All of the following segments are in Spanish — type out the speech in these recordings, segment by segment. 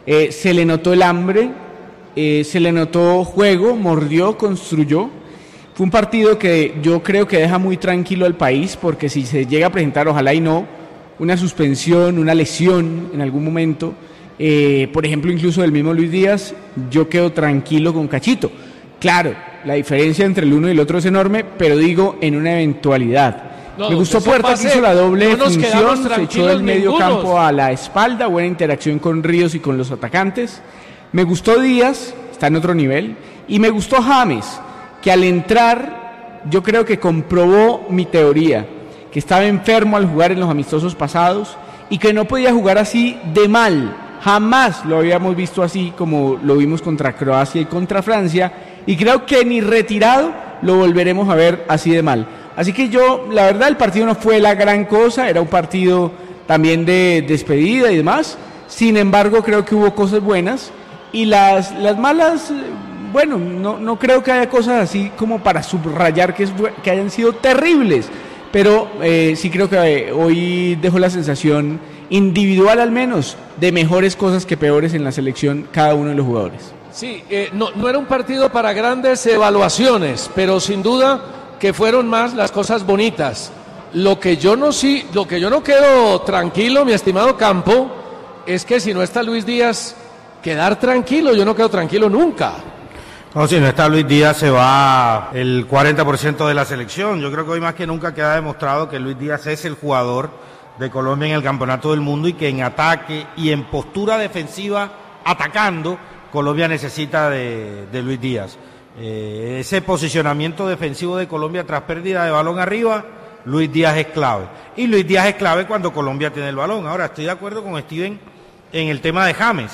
Se le notó el hambre, se le notó juego, mordió, construyó. Fue un partido que yo creo que deja muy tranquilo al país, porque si se llega a presentar, ojalá y no, una suspensión, una lesión en algún momento, por ejemplo incluso del mismo Luis Díaz, yo quedo tranquilo con Cachito. Claro, la diferencia entre el uno y el otro es enorme, pero digo en una eventualidad. Me gustó Puerta, que hizo la doble función, se echó el medio campo a la espalda, buena interacción con Ríos y con los atacantes. Me gustó Díaz, está en otro nivel, y me gustó James, que al entrar yo creo que comprobó mi teoría, que estaba enfermo al jugar en los amistosos pasados y que no podía jugar así de mal. Jamás lo habíamos visto así como lo vimos contra Croacia y contra Francia, y creo que ni retirado lo volveremos a ver así de mal. Así que yo, la verdad, el partido no fue la gran cosa, era un partido también de despedida y demás. Sin embargo, creo que hubo cosas buenas, y las malas, bueno, no creo que haya cosas así como para subrayar que hayan sido terribles, pero sí creo que hoy dejó la sensación individual, al menos, de mejores cosas que peores en la selección cada uno de los jugadores. Sí, no era un partido para grandes evaluaciones, pero sin duda que fueron más las cosas bonitas. Lo que yo no quedo tranquilo, mi estimado Campo, es que si no está Luis Díaz, quedar tranquilo, yo no quedo tranquilo nunca. No, si no está Luis Díaz se va el 40% de la selección. Yo creo que hoy más que nunca queda demostrado que Luis Díaz es el jugador de Colombia en el Campeonato del Mundo, y que en ataque y en postura defensiva, atacando, Colombia necesita de Luis Díaz. Ese posicionamiento defensivo de Colombia tras pérdida de balón arriba, Luis Díaz es clave. Y Luis Díaz es clave cuando Colombia tiene el balón. Ahora, estoy de acuerdo con Steven en el tema de James.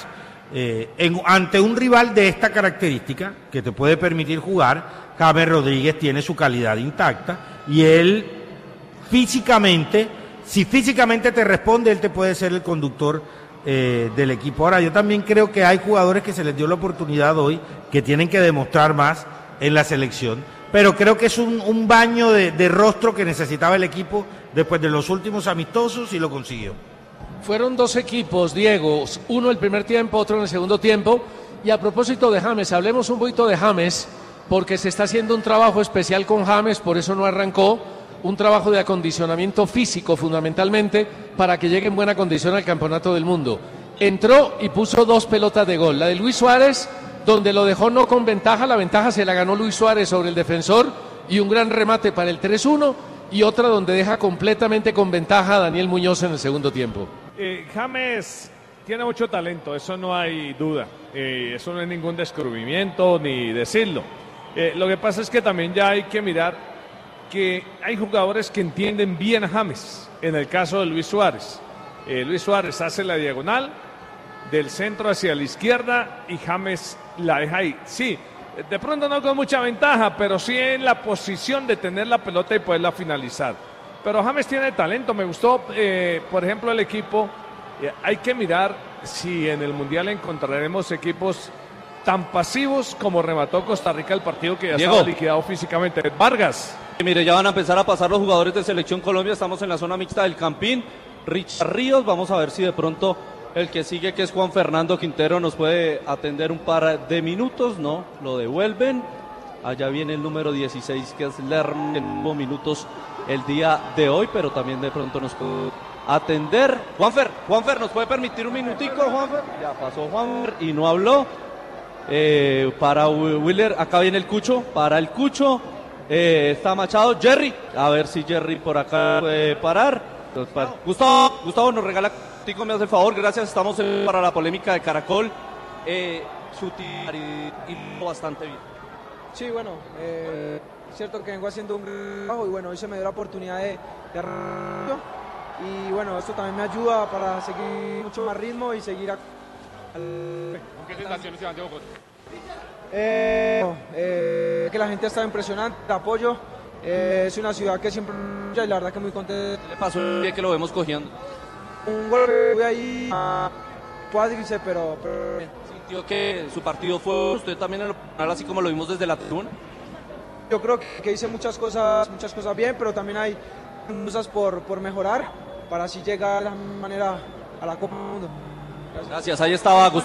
Ante un rival de esta característica, que te puede permitir jugar, James Rodríguez tiene su calidad intacta, y él físicamente, si físicamente te responde, él te puede ser el conductor del equipo. Ahora, yo también creo que hay jugadores que se les dio la oportunidad hoy, que tienen que demostrar más en la selección, pero creo que es un baño de rostro que necesitaba el equipo después de los últimos amistosos, y lo consiguió. Fueron dos equipos, Diego, uno el primer tiempo, otro en el segundo tiempo. Y a propósito de James, hablemos un poquito de James, porque se está haciendo un trabajo especial con James, por eso no arrancó, un trabajo de acondicionamiento físico fundamentalmente, para que llegue en buena condición al Campeonato del Mundo. Entró y puso dos pelotas de gol, la de Luis Suárez, donde lo dejó no con ventaja, la ventaja se la ganó Luis Suárez sobre el defensor, y un gran remate para el 3-1, y otra donde deja completamente con ventaja a Daniel Muñoz en el segundo tiempo. James tiene mucho talento, eso no hay duda, eso no es ningún descubrimiento ni decirlo. Lo que pasa es que también ya hay que mirar que hay jugadores que entienden bien a James. En el caso de Luis Suárez, Luis Suárez hace la diagonal del centro hacia la izquierda y James la deja ahí. Sí, de pronto no con mucha ventaja, pero sí en la posición de tener la pelota y poderla finalizar. Pero James tiene talento, me gustó, por ejemplo, el equipo. Hay que mirar si en el Mundial encontraremos equipos tan pasivos como remató Costa Rica el partido, que ya estaba liquidado físicamente. Vargas. Mire, ya van a empezar a pasar los jugadores de Selección Colombia, estamos en la zona mixta del Campín. Richard Ríos, vamos a ver si de pronto el que sigue, que es Juan Fernando Quintero, nos puede atender un par de minutos. No, lo devuelven. Allá viene el número 16, que es Lerm, en minutos el día de hoy, pero también de pronto nos puede atender. Juanfer, ¿nos puede permitir un minutico, Juanfer? Ya pasó Juanfer y no habló. Para Willer, acá viene el Cucho, para el Cucho, está Machado, Jerry, a ver si Jerry por acá puede parar. Gustavo nos regala, Tico, me hace el favor, gracias, estamos para la polémica de Caracol. Su y bastante bien. Sí, bueno, es cierto que vengo haciendo un trabajo y bueno, hoy se me dio la oportunidad de y bueno, esto también me ayuda para seguir mucho más ritmo y seguir ¿Con qué sensaciones se van de Bogotá? Que la gente está impresionante, el apoyo, es una ciudad que siempre, y la verdad que muy contento. ¿Qué le pasó un día que lo vemos cogiendo? Un golpe, fui ahí a cuádriceps, pero ¿Sintió que su partido fue usted también en lo personal, así como lo vimos desde la tribuna? Yo creo que hice muchas cosas bien, pero también hay cosas por mejorar para así llegar de la manera a la Copa del Mundo. Gracias, ahí estaba Gustavo.